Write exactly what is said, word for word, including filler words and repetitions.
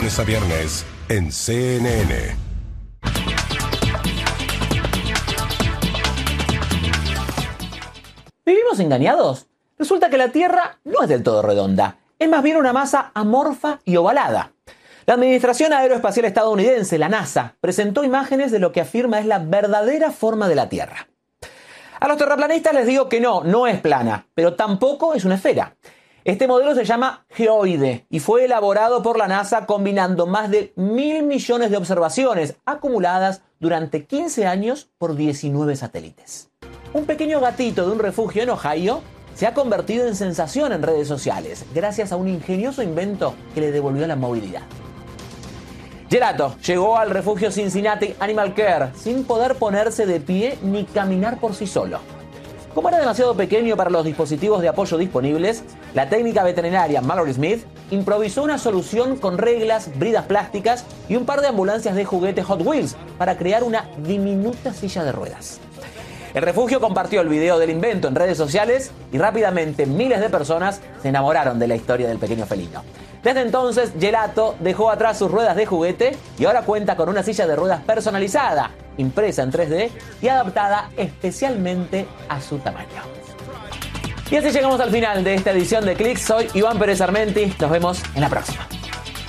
lunes a viernes en C N N. ¿Vivimos engañados? Resulta que la Tierra no es del todo redonda, es más bien una masa amorfa y ovalada. La Administración Aeroespacial Estadounidense, la NASA, presentó imágenes de lo que afirma es la verdadera forma de la Tierra. A los terraplanistas les digo que no, no es plana, pero tampoco es una esfera. Este modelo se llama geoide y fue elaborado por la NASA combinando más de mil millones de observaciones acumuladas durante quince años por diecinueve satélites. Un pequeño gatito de un refugio en Ohio se ha convertido en sensación en redes sociales gracias a un ingenioso invento que le devolvió la movilidad. Gelato llegó al refugio Cincinnati Animal Care sin poder ponerse de pie ni caminar por sí solo. Como era demasiado pequeño para los dispositivos de apoyo disponibles, la técnica veterinaria Mallory Smith improvisó una solución con reglas, bridas plásticas y un par de ambulancias de juguete Hot Wheels para crear una diminuta silla de ruedas. El refugio compartió el video del invento en redes sociales y rápidamente miles de personas se enamoraron de la historia del pequeño felino. Desde entonces, Gelato dejó atrás sus ruedas de juguete y ahora cuenta con una silla de ruedas personalizada, impresa en tres D y adaptada especialmente a su tamaño. Y así llegamos al final de esta edición de Click. Soy Iván Pérez Armenti. Nos vemos en la próxima.